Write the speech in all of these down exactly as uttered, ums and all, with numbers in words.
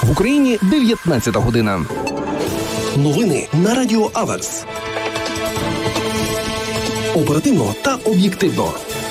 В Україні дев'ятнадцята година. Новини на Радіо Аверс. Оперативно та об'єктивно.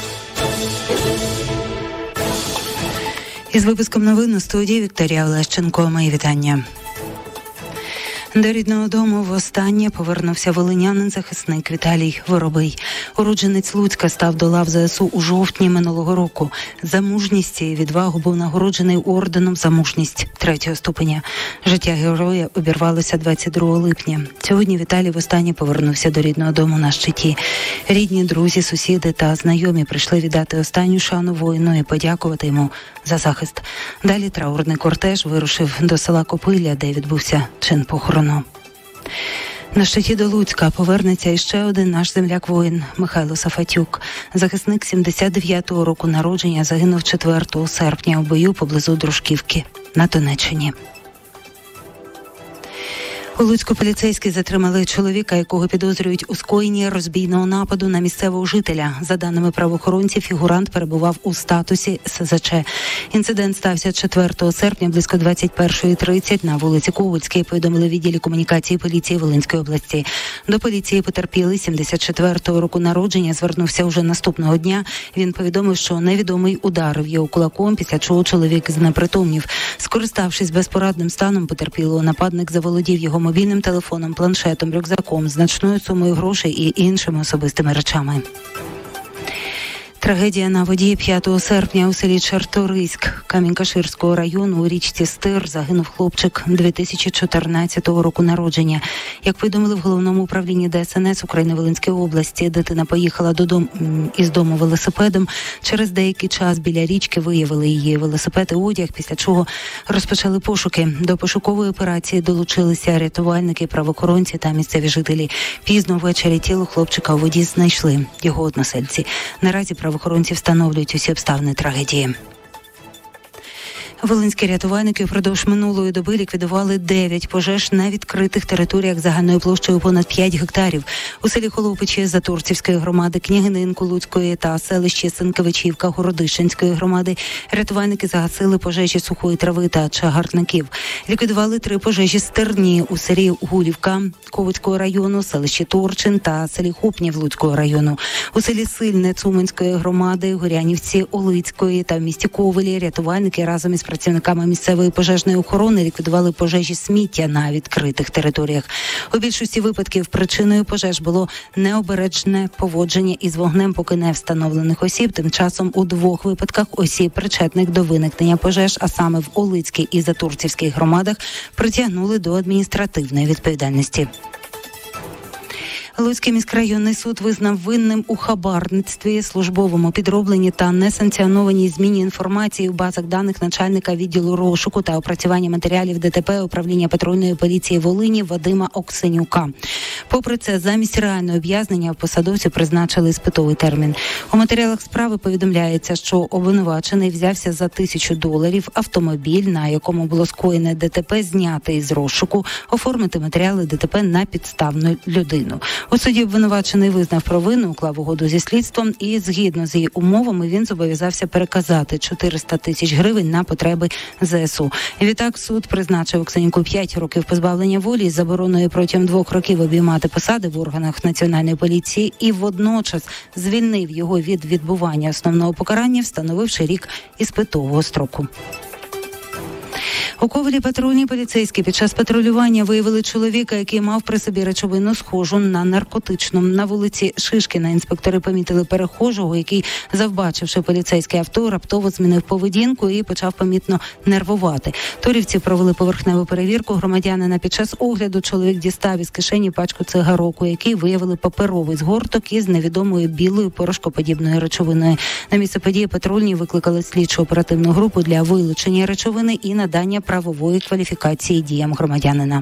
Із випуском новин у студії Вікторія Олещенко. Мої вітання. До рідного дому востаннє повернувся волинянин-захисник Віталій Воробий. Уродженець Луцька став до лав ЗСУ у жовтні минулого року. За мужність і відвагу був нагороджений орденом за мужність третього ступеня. Життя героя обірвалося двадцять другого липня. Сьогодні Віталій востаннє повернувся до рідного дому на щиті. Рідні, друзі, сусіди та знайомі прийшли віддати останню шану воїну і подякувати йому за захист. Далі траурний кортеж вирушив до села Копиля, де відбувся чин похорону. На щиті до Луцька повернеться іще один наш земляк-воїн Михайло Сафатюк. Захисник сімдесят дев'ятого року народження загинув четвертого серпня у бою поблизу Дружківки на Донеччині. У Луцьку поліцейські затримали чоловіка, якого підозрюють у скоєнні розбійного нападу на місцевого жителя. За даними правоохоронців, фігурант перебував у статусі ес зет че. Інцидент стався четвертого серпня близько двадцять перша тридцять на вулиці Ковальській, повідомили відділі комунікації поліції Волинської області. До поліції потерпілий сімдесят четвертого року народження звернувся уже наступного дня. Він повідомив, що невідомий ударив його кулаком, після чого чоловік знепритомнів. Скориставшись безпорадним станом потерпілого, нападник заволодів його мобільним телефоном, планшетом, рюкзаком, значною сумою грошей і іншими особистими речами. Трагедія на воді. П'ятого серпня у селі Чарториськ Камінь-Каширського району у річці Стир загинув хлопчик дві тисячі чотирнадцятого року народження. Як повідомили в Головному управлінні Де ес ен ес України Волинської області, дитина поїхала додому із дому велосипедом. Через деякий час біля річки виявили її велосипед і одяг, після чого розпочали пошуки. До пошукової операції долучилися рятувальники, правоохоронці та місцеві жителі. Пізно ввечері тіло хлопчика у воді знайшли його односельці. Наразі правоохоронці встановлюють усі обставини трагедії. Волинські рятувальники впродовж минулої доби ліквідували дев'ять пожеж на відкритих територіях загальною площею понад п'ять гектарів. У селі Холопичі Заторцівської громади, Княгининку Луцької та селищі Синкевичівка Городищенської громади рятувальники загасили пожежі сухої трави та чагарників. Ліквідували три пожежі стерні у селі Гулівка Ковицького району, селищі Торчин та селі Хопнів Луцького району. У селі Сильне Цуманської громади, Горянівці Олицької та в місті Ковелі рятувальники разом із працівниками місцевої пожежної охорони ліквідували пожежі сміття на відкритих територіях. У більшості випадків причиною пожеж було необережне поводження із вогнем поки не встановлених осіб. Тим часом у двох випадках осіб, причетних до виникнення пожеж, а саме в Олицькій і Заторцівській громадах, притягнули до адміністративної відповідальності. Луцький міськрайонний суд визнав винним у хабарництві, службовому підробленні та несанкціонованій зміні інформації в базах даних начальника відділу розшуку та опрацювання матеріалів Де Те Пе Управління патрульної поліції Волині Вадима Оксенюка. Попри це, замість реального ув'язнення посадовцю призначили іспитовий термін. У матеріалах справи повідомляється, що обвинувачений взявся за тисячу доларів автомобіль, на якому було скоєне Де Те Пе, зняти із розшуку, оформити матеріали Де Те Пе на підставну людину. У суді обвинувачений визнав провину, уклав угоду зі слідством і, згідно з її умовами, він зобов'язався переказати чотириста тисяч гривень на потреби Зе Ес У. Відтак суд призначив Оксенюку п'ять років позбавлення волі з забороною протягом двох років обіймати посади в органах Національної поліції і водночас звільнив його від відбування основного покарання, встановивши рік іспитового строку. У Ковелі патрульні поліцейські під час патрулювання виявили чоловіка, який мав при собі речовину, схожу на наркотичну. На вулиці Шишкіна інспектори помітили перехожого, який, завбачивши поліцейське авто, раптово змінив поведінку і почав помітно нервувати. Торівці провели поверхневу перевірку громадянина. Під час огляду чоловік дістав із кишені пачку цигарок, у якій виявили паперовий згорток із невідомою білою порошкоподібною речовиною. На місце події патрульні викликали слідчу оперативну групу для вилучення речовини і надання правової кваліфікації діям громадянина.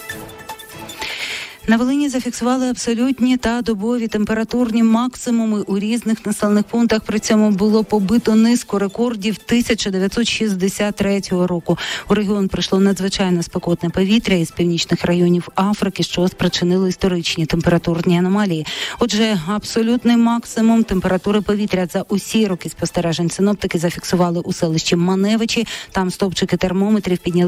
На Волині зафіксували абсолютні та добові температурні максимуми у різних населених пунктах. При цьому було побито низку рекордів тисяча дев'ятсот шістдесят третього року. У регіон прийшло надзвичайно спекотне повітря із північних районів Африки, що спричинило історичні температурні аномалії. Отже, абсолютний максимум температури повітря за усі роки спостережень синоптики зафіксували у селищі Маневичі. Там стовпчики термометрів підняли